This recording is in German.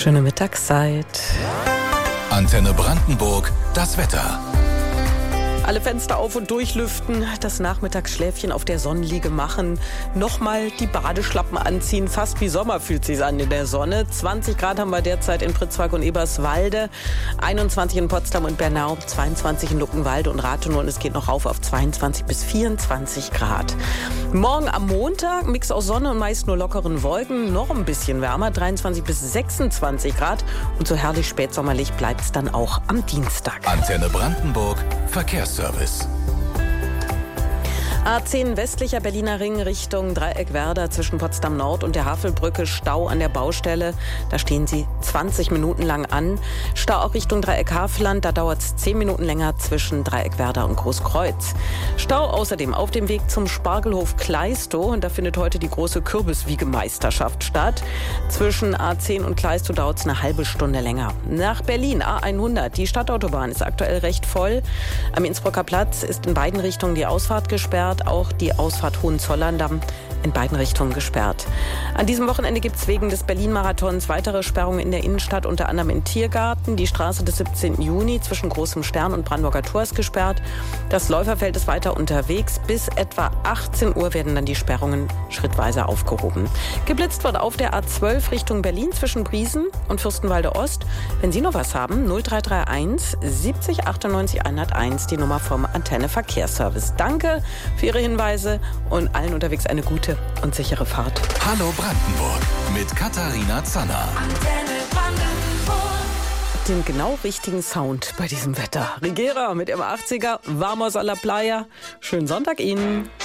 Schöne Mittagszeit. Antenne Brandenburg, das Wetter. Alle Fenster auf und durchlüften, das Nachmittagsschläfchen auf der Sonnenliege machen, nochmal die Badeschlappen anziehen, fast wie Sommer fühlt sich's an in der Sonne. 20 Grad haben wir derzeit in Pritzwalk und Eberswalde, 21 in Potsdam und Bernau, 22 in Luckenwalde und Rathenow und es geht noch rauf auf 22 bis 24 Grad. Morgen am Montag, Mix aus Sonne und meist nur lockeren Wolken, noch ein bisschen wärmer, 23 bis 26 Grad und so herrlich spätsommerlich bleibt's dann auch am Dienstag. Antenne Brandenburg, Verkehrsservice. A10 westlicher Berliner Ring Richtung Dreieckwerder zwischen Potsdam Nord und der Havelbrücke. Stau an der Baustelle. Da stehen Sie 20 Minuten lang an. Stau auch Richtung Dreieck Havelland. Da dauert es 10 Minuten länger zwischen Dreieckwerder und Großkreuz. Stau außerdem auf dem Weg zum Spargelhof Kleistow. Und da findet heute die große Kürbiswiegemeisterschaft statt. Zwischen A10 und Kleistow dauert es eine halbe Stunde länger. Nach Berlin A100. Die Stadtautobahn ist aktuell recht voll. Am Innsbrucker Platz ist in beiden Richtungen die Ausfahrt gesperrt. Auch die Ausfahrt Hohenzollern-Damm in beiden Richtungen gesperrt. An diesem Wochenende gibt es wegen des Berlin-Marathons weitere Sperrungen in der Innenstadt, unter anderem in Tiergarten. Die Straße des 17. Juni zwischen Großem Stern und Brandenburger Tor ist gesperrt. Das Läuferfeld ist weiter unterwegs. Bis etwa 18 Uhr werden dann die Sperrungen schrittweise aufgehoben. Geblitzt wird auf der A12 Richtung Berlin zwischen Briesen und Fürstenwalde Ost. Wenn Sie noch was haben, 0331 70 98 101, die Nummer vom Antenne Verkehrsservice. Danke für Ihre Hinweise und allen unterwegs eine gute und sichere Fahrt. Hallo Brandenburg mit Katharina Zanner. Antenne Brandenburg. Den genau richtigen Sound bei diesem Wetter. Rigera mit ihrem 80er, Vamos a la Playa. Schönen Sonntag Ihnen.